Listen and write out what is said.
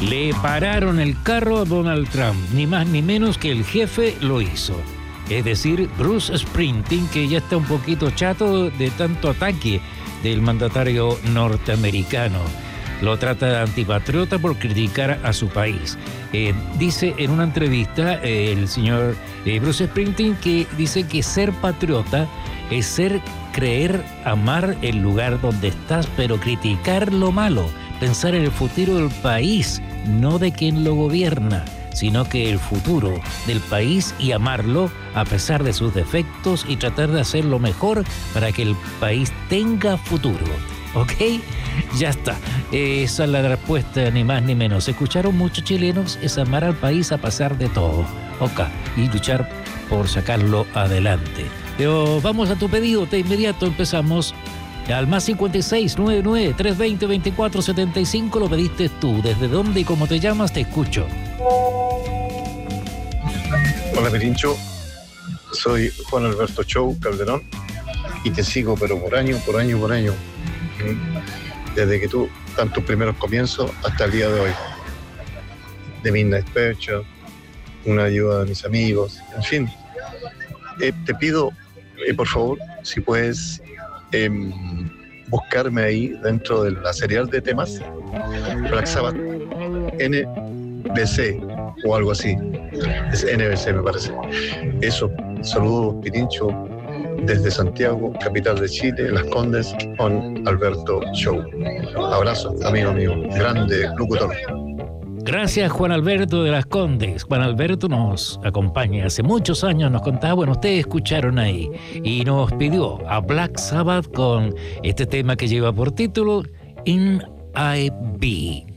Le pararon el carro a Donald Trump, ni más ni menos que el jefe lo hizo. Es decir, Bruce Springsteen, que ya está un poquito chato de tanto ataque del mandatario norteamericano. Lo trata de antipatriota por criticar a su país. Dice en una entrevista el señor Bruce Springsteen que dice que ser patriota es creer, amar el lugar donde estás, pero criticar lo malo, pensar en el futuro del país, no de quien lo gobierna, sino que el futuro del país y amarlo a pesar de sus defectos y tratar de hacer lo mejor para que el país tenga futuro. ¿Ok? Ya está. Esa es la respuesta, ni más ni menos. Escucharon muchos chilenos, es amar al país a pesar de todo. Ok, y luchar por sacarlo adelante. Pero vamos a tu pedido, de inmediato empezamos. Al más 5699-320-2475 lo pediste tú. ¿Desde dónde y cómo te llamas? Te escucho. Hola Pirincho, soy Juan Alberto Show Calderón y te sigo pero por año. Desde que tú, están tus primeros comienzos hasta el día de hoy. De Midnight Special, una ayuda de mis amigos, en fin. Te pido, por favor, si puedes buscarme ahí dentro de la serial de temas Black Sabbath NBC o algo así. Es NBC me parece. Eso, saludos Pirincho desde Santiago, capital de Chile, Las Condes, con Alberto Show. Abrazo, amigo mío, grande locutor. Gracias, Juan Alberto de Las Condes. Juan Alberto nos acompaña hace muchos años, nos contaba, bueno, ustedes escucharon ahí, y nos pidió a Black Sabbath con este tema que lleva por título In I Be.